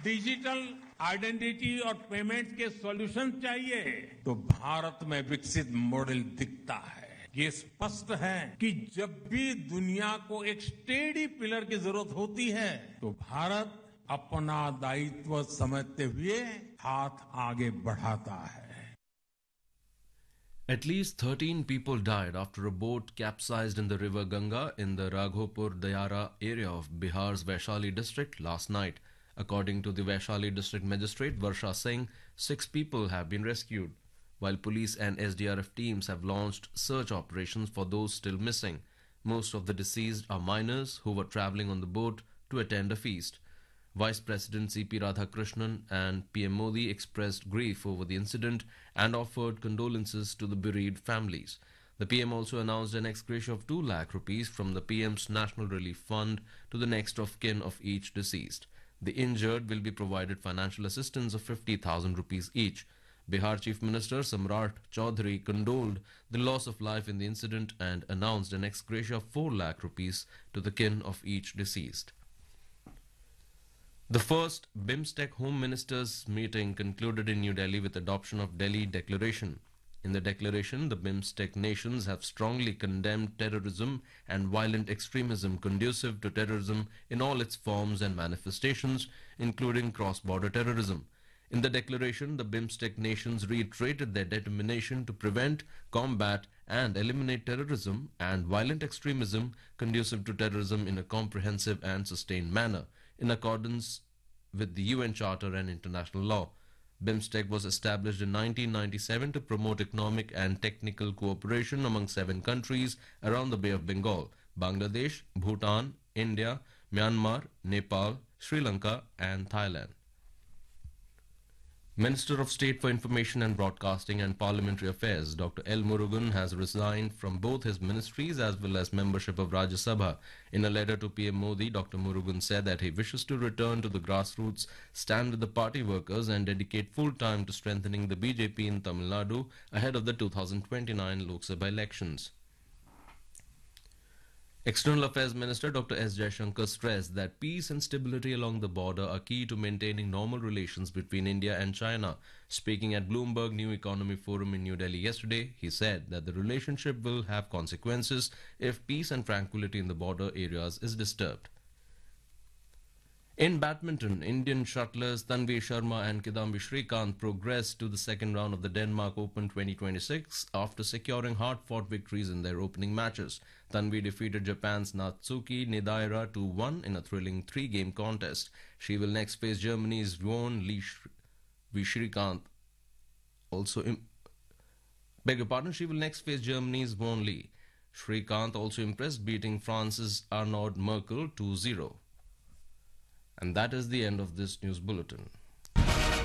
Digital identity और payments के solution चाहिए तो भारत में विकसित मॉडल दिखता है। ये स्पष्ट है कि जब भी दुनिया को एक स्टेडी पिलर की जरूरत होती है तो भारत अपना दायित्व समझते हुए हाथ आगे बढ़ाता है। At least 13 people died after a boat capsized in the river Ganga in the Raghopur Dayara area of Bihar's Vaishali district last night. According to the Vaishali district magistrate Varsha Singh, 6 people have been rescued, while police and SDRF teams have launched search operations for those still missing. Most of the deceased are minors who were travelling on the boat to attend a feast. Vice President C.P. Radhakrishnan and PM Modi expressed grief over the incident and offered condolences to the bereaved families. The PM also announced an ex gratia of 2 lakh rupees from the PM's National Relief Fund to the next of kin of each deceased. The injured will be provided financial assistance of 50,000 rupees each. Bihar Chief Minister Samrat Chaudhary condoled the loss of life in the incident and announced an ex gratia of 4 lakh rupees to the kin of each deceased. The first BIMSTEC Home Ministers meeting concluded in New Delhi with adoption of Delhi Declaration. In the declaration, the BIMSTEC nations have strongly condemned terrorism and violent extremism conducive to terrorism in all its forms and manifestations, including cross-border terrorism. In the declaration, the BIMSTEC nations reiterated their determination to prevent, combat, and eliminate terrorism and violent extremism conducive to terrorism in a comprehensive and sustained manner, in accordance with the UN Charter and international law. BIMSTEC was established in 1997 to promote economic and technical cooperation among 7 countries around the Bay of Bengal: Bangladesh, Bhutan, India, Myanmar, Nepal, Sri Lanka, and Thailand. Minister of State for Information and Broadcasting and Parliamentary Affairs, Dr. L. Murugan, has resigned from both his ministries as well as membership of Rajya Sabha. In a letter to PM Modi, Dr. Murugan said that he wishes to return to the grassroots, stand with the party workers, and dedicate full time to strengthening the BJP in Tamil Nadu ahead of the 2029 Lok Sabha elections. External Affairs Minister Dr. S. Jaishankar stressed that peace and stability along the border are key to maintaining normal relations between India and China. Speaking at Bloomberg New Economy Forum in New Delhi yesterday, he said that the relationship will have consequences if peace and tranquility in the border areas is disturbed. In badminton, Indian shuttlers Tanvi Sharma and Kidambi Shrikant progressed to the second round of the Denmark Open 2026 after securing hard-fought victories in their opening matches. Tanvi defeated Japan's Natsuki Nidaira 2-1 in a thrilling 3-game contest. She will next face Germany's Yuan Li Shrikant. She will next face Germany's Won Li. Shrikant also impressed, beating France's Arnaud Merkel 2-0. And that is the end of this news bulletin.